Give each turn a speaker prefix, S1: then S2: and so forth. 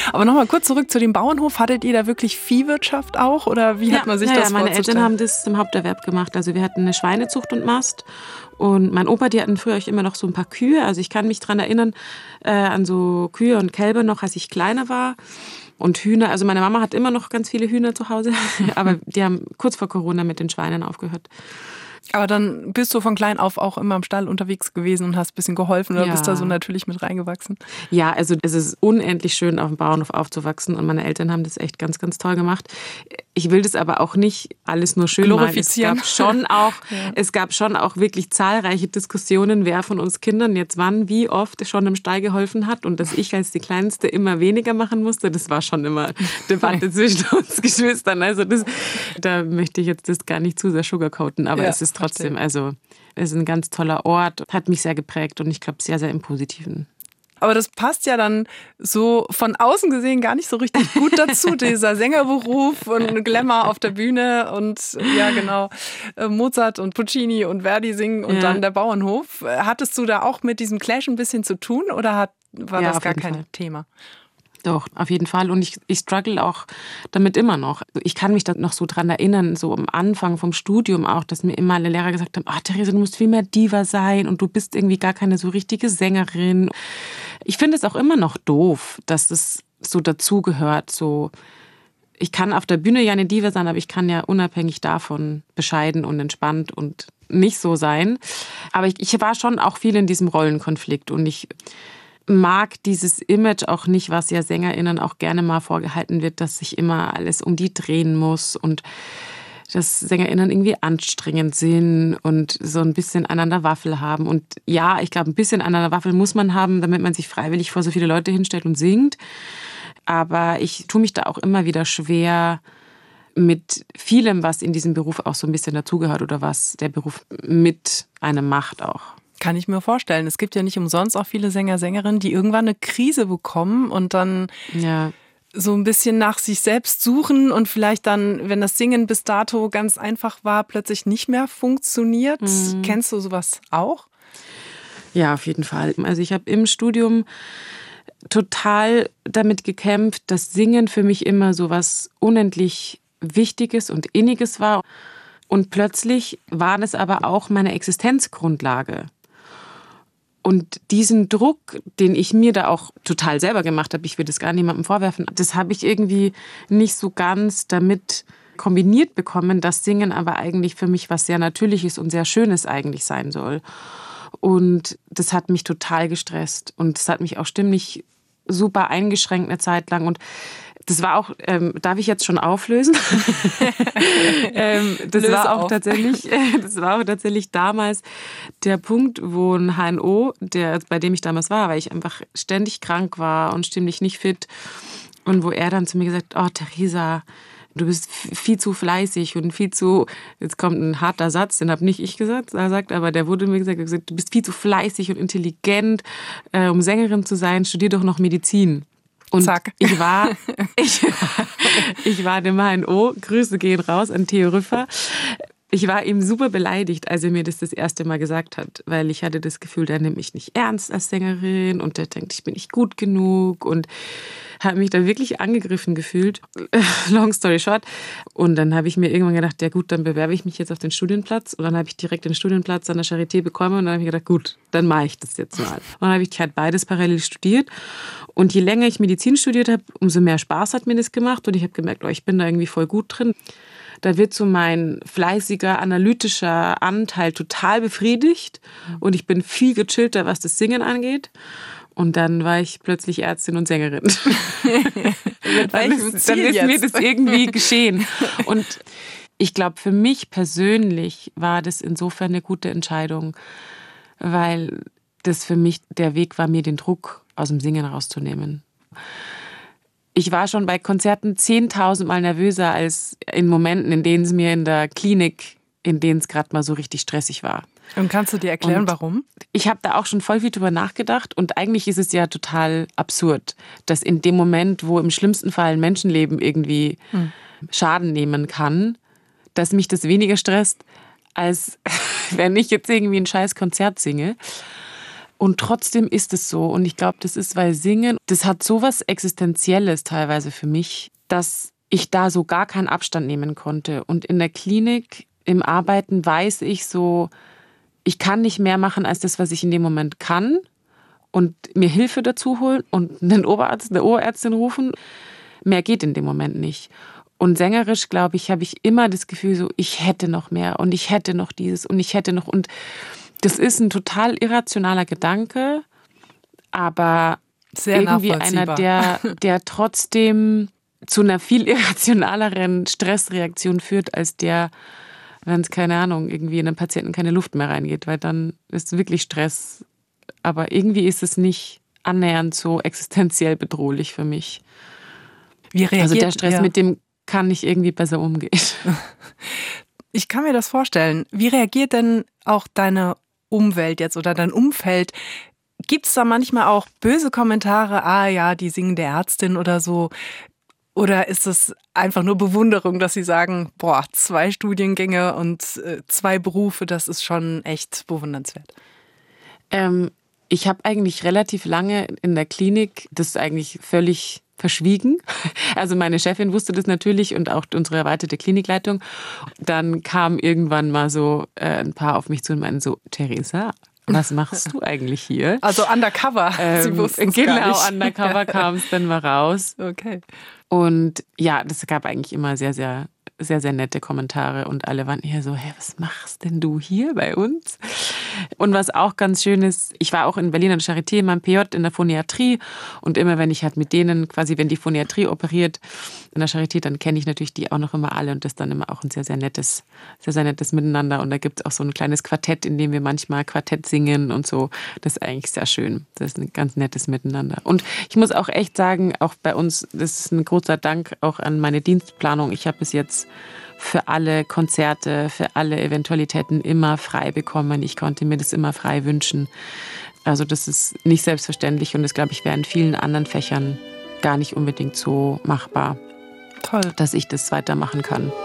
S1: Aber nochmal kurz zurück zu dem Bauernhof. Hattet ihr da wirklich Viehwirtschaft auch? Oder wie hat man sich das vorzustellen?
S2: Meine Eltern haben das im Haupterwerb gemacht. Also wir hatten eine Schweinezucht und Mast. Und mein Opa, die hatten früher immer noch so ein paar Kühe. Also ich kann mich daran erinnern, an so Kühe und Kälber noch, als ich kleiner war. Und Hühner. Also meine Mama hat immer noch ganz viele Hühner zu Hause. Aber die haben kurz vor Corona mit den Schweinen aufgehört.
S1: Aber dann bist du von klein auf auch immer im Stall unterwegs gewesen und hast ein bisschen geholfen oder bist da so natürlich mit reingewachsen?
S2: Ja, also es ist unendlich schön, auf dem Bauernhof aufzuwachsen und meine Eltern haben das echt ganz, ganz toll gemacht. Ich will das aber auch nicht alles nur schön
S1: glorifizieren.
S2: Es gab schon auch wirklich zahlreiche Diskussionen, wer von uns Kindern jetzt wann, wie oft schon im Stall geholfen hat und dass ich als die Kleinste immer weniger machen musste. Das war schon immer Debatte zwischen uns Geschwistern. Also da möchte ich jetzt das gar nicht zu sehr sugarcoaten, aber es ist trotzdem, also es ist ein ganz toller Ort, hat mich sehr geprägt und ich glaube sehr, sehr im Positiven.
S1: Aber das passt ja dann so von außen gesehen gar nicht so richtig gut dazu, dieser Sängerberuf und Glamour auf der Bühne und ja genau, Mozart und Puccini und Verdi singen und dann der Bauernhof. Hattest du da auch mit diesem Clash ein bisschen zu tun oder war das gar kein Thema?
S2: Doch, auf jeden Fall. Und ich struggle auch damit immer noch. Ich kann mich da noch so dran erinnern, so am Anfang vom Studium auch, dass mir immer alle Lehrer gesagt haben, Therese, du musst viel mehr Diva sein und du bist irgendwie gar keine so richtige Sängerin. Ich finde es auch immer noch doof, dass es so dazugehört. So, ich kann auf der Bühne ja eine Diva sein, aber ich kann ja unabhängig davon bescheiden und entspannt und nicht so sein. Aber ich war schon auch viel in diesem Rollenkonflikt und ich mag dieses Image auch nicht, was ja SängerInnen auch gerne mal vorgehalten wird, dass sich immer alles um die drehen muss und dass SängerInnen irgendwie anstrengend sind und so ein bisschen an der Waffel haben. Und ja, ich glaube, ein bisschen an der Waffel muss man haben, damit man sich freiwillig vor so viele Leute hinstellt und singt. Aber ich tue mich da auch immer wieder schwer mit vielem, was in diesem Beruf auch so ein bisschen dazugehört oder was der Beruf mit einem macht auch.
S1: Kann ich mir vorstellen. Es gibt ja nicht umsonst auch viele Sänger, Sängerinnen, die irgendwann eine Krise bekommen und dann so ein bisschen nach sich selbst suchen und vielleicht dann, wenn das Singen bis dato ganz einfach war, plötzlich nicht mehr funktioniert. Kennst du sowas auch?
S2: Ja, auf jeden Fall. Also ich habe im Studium total damit gekämpft, dass Singen für mich immer so was unendlich Wichtiges und Inniges war. Und plötzlich war das aber auch meine Existenzgrundlage. Und diesen Druck, den ich mir da auch total selber gemacht habe, ich will das gar niemandem vorwerfen, das habe ich irgendwie nicht so ganz damit kombiniert bekommen, dass Singen aber eigentlich für mich was sehr Natürliches und sehr Schönes eigentlich sein soll. Und das hat mich total gestresst und das hat mich auch stimmlich super eingeschränkt eine Zeit lang. Und das war auch, darf ich jetzt schon auflösen? Das war auch tatsächlich damals der Punkt, wo ein HNO, bei dem ich damals war, weil ich einfach ständig krank war und stimmlich nicht fit. Und wo er dann zu mir gesagt hat, Theresa, du bist viel zu fleißig und viel zu, jetzt kommt ein harter Satz, den habe nicht ich gesagt, aber der wurde mir gesagt, du bist viel zu fleißig und intelligent, um Sängerin zu sein, studier doch noch Medizin. Und
S1: zack.
S2: Ich war dem HNO, Grüße gehen raus an Theo Rüffer. Ich war ihm super beleidigt, als er mir das erste Mal gesagt hat, weil ich hatte das Gefühl, der nimmt mich nicht ernst als Sängerin und der denkt, ich bin nicht gut genug und habe mich da wirklich angegriffen gefühlt. Long story short. Und dann habe ich mir irgendwann gedacht, ja gut, dann bewerbe ich mich jetzt auf den Studienplatz. Und dann habe ich direkt den Studienplatz an der Charité bekommen und dann habe ich gedacht, gut, dann mache ich das jetzt mal. Und dann habe ich halt beides parallel studiert. Und je länger ich Medizin studiert habe, umso mehr Spaß hat mir das gemacht. Und ich habe gemerkt, ich bin da irgendwie voll gut drin. Da wird so mein fleißiger, analytischer Anteil total befriedigt. Und ich bin viel gechillter, was das Singen angeht. Und dann war ich plötzlich Ärztin und Sängerin. Dann ist mir das irgendwie geschehen. Und ich glaube, für mich persönlich war das insofern eine gute Entscheidung, weil das für mich der Weg war, mir den Druck aus dem Singen rauszunehmen. Ich war schon bei Konzerten 10.000 Mal nervöser als in Momenten, in denen es mir in der Klinik, in denen es gerade mal so richtig stressig war.
S1: Und kannst du dir erklären, warum?
S2: Ich habe da auch schon voll viel drüber nachgedacht und eigentlich ist es ja total absurd, dass in dem Moment, wo im schlimmsten Fall ein Menschenleben irgendwie Schaden nehmen kann, dass mich das weniger stresst, als wenn ich jetzt irgendwie ein scheiß Konzert singe. Und trotzdem ist es so. Und ich glaube, das ist, weil Singen, das hat so was Existenzielles teilweise für mich, dass ich da so gar keinen Abstand nehmen konnte. Und in der Klinik, im Arbeiten weiß ich so, ich kann nicht mehr machen als das, was ich in dem Moment kann. Und mir Hilfe dazu holen und einen Oberarzt, eine Oberärztin rufen. Mehr geht in dem Moment nicht. Und sängerisch, glaube ich, habe ich immer das Gefühl so, ich hätte noch mehr und ich hätte noch dieses und ich hätte noch. Und das ist ein total irrationaler Gedanke, aber
S1: sehr
S2: irgendwie einer, der trotzdem zu einer viel irrationaleren Stressreaktion führt, als der, wenn es, keine Ahnung, irgendwie in einem Patienten keine Luft mehr reingeht, weil dann ist wirklich Stress. Aber irgendwie ist es nicht annähernd so existenziell bedrohlich für mich. Also der Stress, mit dem kann ich irgendwie besser umgehen.
S1: Ich kann mir das vorstellen. Wie reagiert denn auch deine Umwelt jetzt oder dein Umfeld? Gibt es da manchmal auch böse Kommentare? Ah ja, die singende Ärztin oder so. Oder ist es einfach nur Bewunderung, dass sie sagen, boah, 2 Studiengänge und 2 Berufe, das ist schon echt bewundernswert?
S2: Ich habe eigentlich relativ lange in der Klinik das eigentlich völlig verschwiegen. Also meine Chefin wusste das natürlich und auch unsere erweiterte Klinikleitung. Dann kam irgendwann mal so ein paar auf mich zu und meinten so, Theresa, was machst du eigentlich hier?
S1: Also undercover, sie wussten es gar nicht.
S2: Genau, undercover kam es dann mal raus.
S1: Okay.
S2: Und ja, das gab eigentlich immer sehr, sehr, sehr, sehr nette Kommentare und alle waren eher so, hey, was machst denn du hier bei uns? Und was auch ganz schön ist, ich war auch in Berlin an der Charité in meinem PJ in der Phoniatrie und immer wenn ich halt mit denen, quasi wenn die Phoniatrie operiert in der Charité, dann kenne ich natürlich die auch noch immer alle und das ist dann immer auch ein sehr, sehr nettes Miteinander und da gibt es auch so ein kleines Quartett, in dem wir manchmal Quartett singen und so. Das ist eigentlich sehr schön. Das ist ein ganz nettes Miteinander. Und ich muss auch echt sagen, auch bei uns, das ist ein großer Dank auch an meine Dienstplanung. Ich habe bis jetzt für alle Konzerte, für alle Eventualitäten immer frei bekommen. Ich konnte mir das immer frei wünschen. Also das ist nicht selbstverständlich und das, glaube ich, wäre in vielen anderen Fächern gar nicht unbedingt so machbar.
S1: Toll.
S2: Dass ich das weitermachen kann.